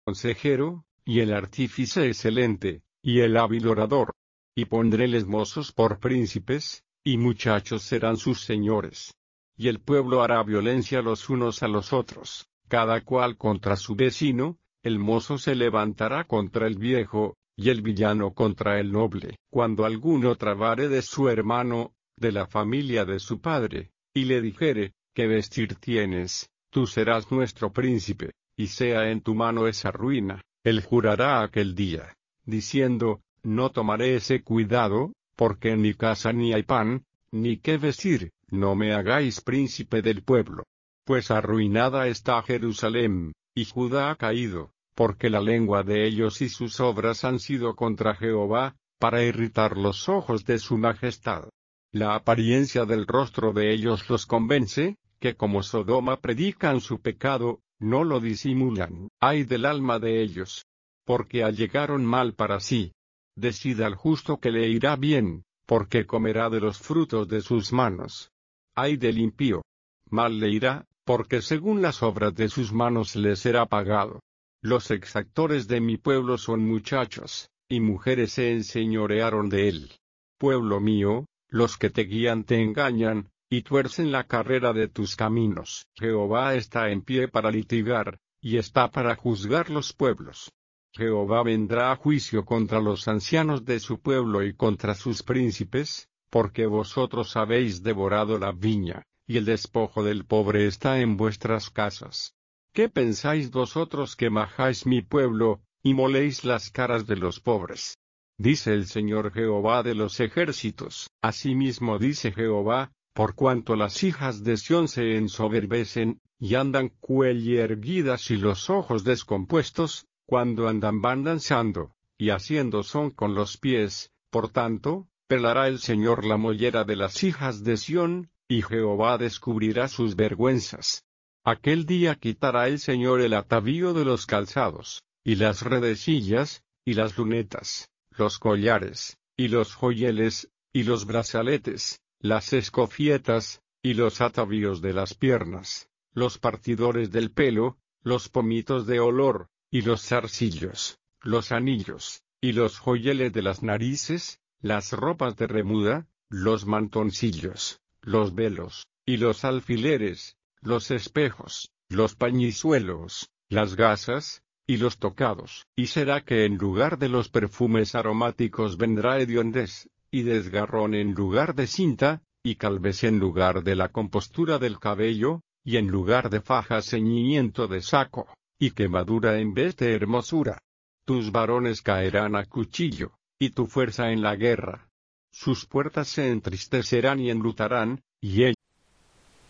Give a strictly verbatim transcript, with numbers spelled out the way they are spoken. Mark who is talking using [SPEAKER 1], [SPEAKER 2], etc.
[SPEAKER 1] consejero, y el artífice excelente, y el hábil orador. Y pondréles mozos por príncipes, y muchachos serán sus señores. Y el pueblo hará violencia los unos a los otros, cada cual contra su vecino, el mozo se levantará contra el viejo, y el villano contra el noble. Cuando alguno trabare de su hermano, de la familia de su padre, y le dijere, ¿qué vestir tienes? Tú serás nuestro príncipe, y sea en tu mano esa ruina, él jurará aquel día, diciendo, no tomaré ese cuidado, porque en mi casa ni hay pan, ni qué vestir, no me hagáis príncipe del pueblo. Pues arruinada está Jerusalén, y Judá ha caído, porque la lengua de ellos y sus obras han sido contra Jehová, para irritar los ojos de su majestad. La apariencia del rostro de ellos los convence, que como Sodoma predican su pecado, no lo disimulan. Ay del alma de ellos, porque allegaron mal para sí. Decid al justo que le irá bien, porque comerá de los frutos de sus manos. Ay del impío, mal le irá, porque según las obras de sus manos le será pagado. Los exactores de mi pueblo son muchachos, y mujeres se enseñorearon de él. Pueblo mío, los que te guían te engañan, y tuercen la carrera de tus caminos. Jehová está en pie para litigar, y está para juzgar los pueblos. Jehová vendrá a juicio contra los ancianos de su pueblo y contra sus príncipes, porque vosotros habéis devorado la viña, y el despojo del pobre está en vuestras casas. ¿Qué pensáis vosotros que majáis mi pueblo, y moléis las caras de los pobres? Dice el Señor Jehová de los ejércitos. Asimismo dice Jehová, por cuanto las hijas de Sión se ensoberbecen, y andan cuello erguidas y los ojos descompuestos, cuando andan van danzando, y haciendo son con los pies, por tanto, pelará el Señor la mollera de las hijas de Sión, y Jehová descubrirá sus vergüenzas. Aquel día quitará el Señor el atavío de los calzados, y las redecillas, y las lunetas, los collares, y los joyeles, y los brazaletes, las escofietas, y los atavíos de las piernas, los partidores del pelo, los pomitos de olor, y los zarcillos, los anillos, y los joyeles de las narices, las ropas de remuda, los mantoncillos, los velos, y los alfileres, los espejos, los pañizuelos, las gasas, y los tocados. Y será que en lugar de los perfumes aromáticos vendrá hediondez, y desgarrón en lugar de cinta, y calvez en lugar de la compostura del cabello, y en lugar de faja ceñimiento de saco, y quemadura en vez de hermosura. Tus varones caerán a cuchillo, y tu fuerza en la guerra. Sus puertas se entristecerán y enlutarán, y ellos